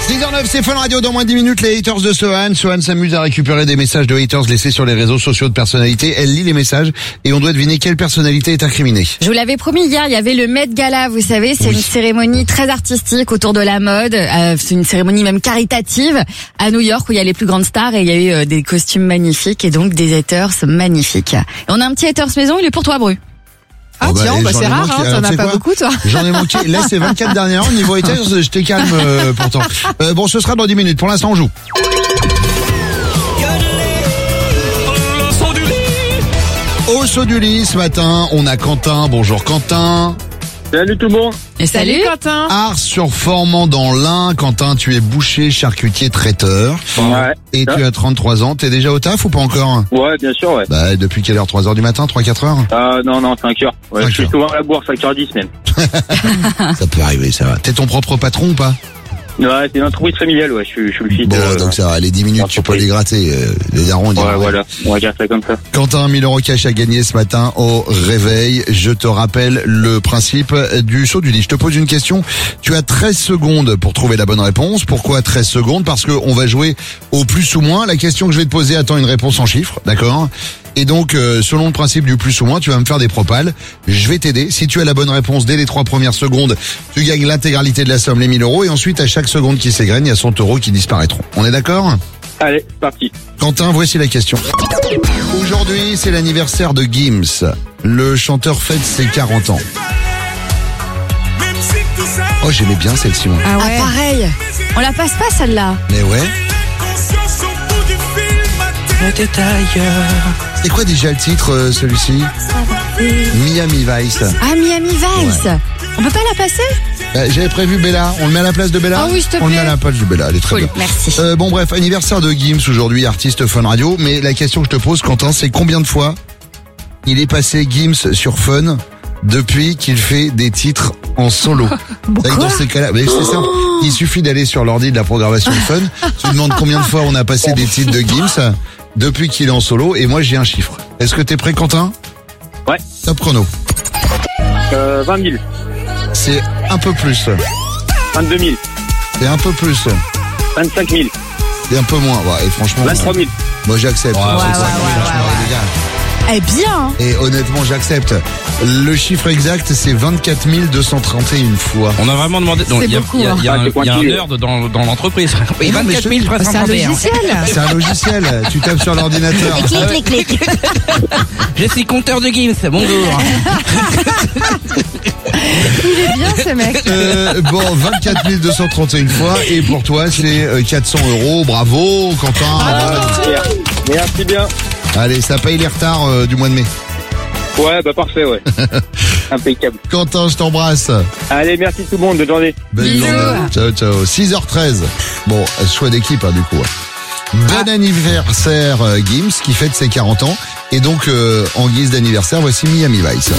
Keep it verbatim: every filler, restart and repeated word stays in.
six heures neuf, c'est Fun Radio. Dans moins de dix minutes, les haters de Sohan. Sohan s'amuse à récupérer des messages de haters laissés sur les réseaux sociaux de personnalités. Elle lit les messages et on doit deviner quelle personnalité est incriminée. Je vous l'avais promis hier, il y avait le Met Gala, vous savez, c'est Oui. une cérémonie très artistique autour de la mode. Euh, c'est une cérémonie même caritative à New York où il y a les plus grandes stars et il y a eu euh, des costumes magnifiques et donc des haters magnifiques. Et on a un petit haters maison, il est pour toi, Bru. Ah Oh bah, tiens, et bah j'en c'est ai rare, manqué. hein, Alors, t'en tu as sais pas quoi beaucoup toi. J'en ai manqué. Là, c'est vingt-quatre dernières heures. Niveau haters, j'étais calme euh, pourtant. Euh, bon, ce sera dans dix minutes. Pour l'instant, on joue. Au saut du lit, ce matin, on a Quentin. Bonjour Quentin. Salut tout le monde. Et Salut salut. Quentin. Ars-sur-Formant dans l'Ain. Quentin, tu es boucher, charcutier, traiteur. Ouais. Et Ah. tu as trente-trois ans. T'es déjà au taf ou pas encore? Ouais, bien sûr, ouais. Bah, depuis quelle heure? trois heures du matin? trois quatre heures? Ah non, non, cinq heures. Ouais, Cinq je suis heures. souvent à la bourse, cinq heures dix même. Ça peut arriver, ça va. T'es ton propre patron ou pas? Ouais, c'est une entreprise familiale, ouais, je suis, je suis le fils Bon, de... donc ça va. Les dix minutes, tu peux les gratter. euh, Les darons, ils Ouais, diront, voilà, on va dire ça comme ça. Quentin, mille euros cash à gagner ce matin au réveil. Je te rappelle le principe du saut du lit. Je te pose une question. Tu as treize secondes pour trouver la bonne réponse. Pourquoi treize secondes? Parce que on va jouer au plus ou moins. La question que je vais te poser attend une réponse en chiffres, d'accord? Et donc, euh, selon le principe du plus ou moins, tu vas me faire des propales. Je vais t'aider. Si tu as la bonne réponse dès les trois premières secondes, tu gagnes l'intégralité de la somme, les mille euros. Et ensuite, à chaque seconde qui s'égrène, il y a cent euros qui disparaîtront. On est d'accord? Allez, c'est parti. Quentin, voici la question. Aujourd'hui, c'est l'anniversaire de Gims. Le chanteur fête ses quarante ans. Oh, j'aimais bien celle-ci, moi. Ah Ah, ouais. pareil. On la passe pas celle-là. Mais ouais. C'est quoi déjà le titre, euh, celui-ci? Miami Vice. Ah, Miami Vice. On peut pas la passer? Euh, J'avais prévu Bella. On le met à la place de Bella? Ah oui, s'il te On le met à plaît. la place de Bella. Elle est très Cool, bien. merci. Euh, bon, bref, anniversaire de Gims aujourd'hui, artiste Fun Radio. Mais la question que je te pose, Quentin, c'est combien de fois il est passé Gims sur Fun depuis qu'il fait des titres en solo? C'est vrai que dans ces cas-là, mais c'est simple. Il suffit d'aller sur l'ordi de la programmation de Fun. Tu demandes combien de fois on a passé des titres de Gims depuis qu'il est en solo. Et moi, j'ai un chiffre. Est-ce que t'es prêt, Quentin? Ouais. Top chrono. Euh, vingt mille, C'est un peu plus. vingt-deux mille, C'est un peu plus. vingt-cinq mille, C'est un peu moins. Ouais, et franchement, vingt-trois mille. moi j'accepte. ouais, C'est ouais, ça, ouais, franchement, ouais, les gars. Eh bien. Et honnêtement, j'accepte. Le chiffre exact, c'est vingt-quatre mille deux cent trente et une fois. On a vraiment demandé. Donc, C'est il y a, beaucoup, il y a- il y a hein. un, Ah, c'est il y a un pointu. nerd dans, dans l'entreprise. Oui, Non, mais je te vingt-quatre mille dis, trois cent C'est un trente et un. logiciel. C'est un logiciel. Tu tapes sur l'ordinateur. Clic, clic, clic. Je suis compteur de Gims. Bonjour. Il est bien ce mec. Euh, bon, vingt-quatre mille deux cent trente et une fois. Et pour toi, c'est euh, quatre cents euros. Bravo, Quentin. Bravo. Merci. Merci bien. Allez, ça paye les retards euh, du mois de mai. Ouais, bah parfait, ouais. Impeccable. Quentin, je t'embrasse. Allez, merci tout le monde, bonne journée. Belle Bisous. journée. Ciao, ciao. six heures treize. Bon, choix d'équipe, hein, du coup. Bon anniversaire, euh, Gims, qui fête ses quarante ans. Et donc, euh, en guise d'anniversaire, voici Miami Vice.